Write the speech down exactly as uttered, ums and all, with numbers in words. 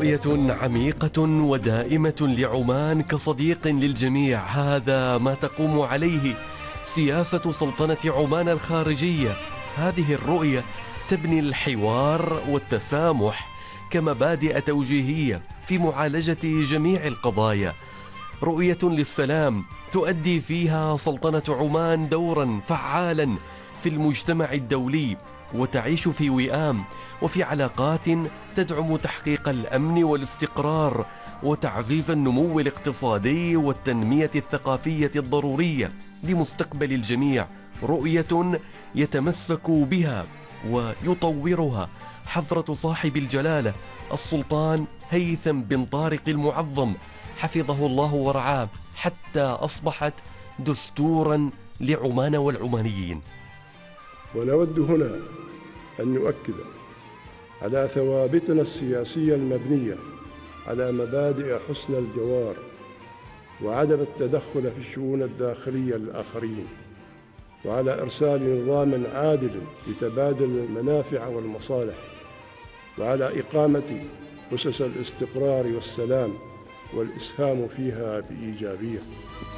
رؤية عميقة ودائمة لعمان كصديق للجميع، هذا ما تقوم عليه سياسة سلطنة عمان الخارجية. هذه الرؤية تبني الحوار والتسامح كمبادئ توجيهية في معالجة جميع القضايا، رؤية للسلام تؤدي فيها سلطنة عمان دورا فعالا في المجتمع الدولي، وتعيش في وئام وفي علاقات تدعم تحقيق الأمن والاستقرار وتعزيز النمو الاقتصادي والتنمية الثقافية الضرورية لمستقبل الجميع، رؤية يتمسك بها ويطورها حضرة صاحب الجلالة السلطان هيثم بن طارق المعظم حفظه الله ورعاه، حتى أصبحت دستورا لعمان والعمانيين. ونود هنا أن نؤكد على ثوابتنا السياسية المبنية على مبادئ حسن الجوار وعدم التدخل في الشؤون الداخلية للآخرين، وعلى إرسال نظام عادل لتبادل المنافع والمصالح، وعلى إقامة أسس الاستقرار والسلام والإسهام فيها بإيجابية.